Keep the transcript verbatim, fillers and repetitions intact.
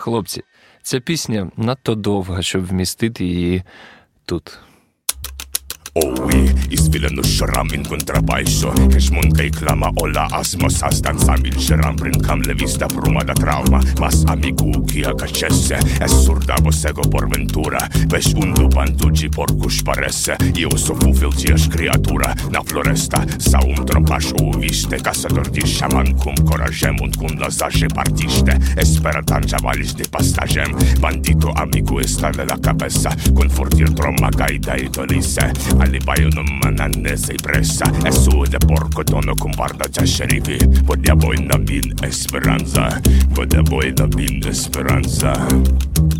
Хлопці, ця пісня надто довга, щоб вмістити її тут. Owi, isvilenu xram in kontrabaixo Kex mun kej klama ola asmo sastan samil xram brinkam le vista bruma da trauma Mas amigu kia kaċesse Essurda bossego por ventura Bex undu banduġi por kux paresse Io sofu filtiax kreatura Na floresta sa un trompax u viste Casador di xaman kum korażem Und kun lazaxe partiste Espera tanġa valix di pastażem Bandito amigu estale la cabeza Kun furtir tromma gajda i dolisse Ali bajo non manannese i pressa E su de porco dono con barda già scerifi Podia boi na min esperanza Podia boi na min esperanza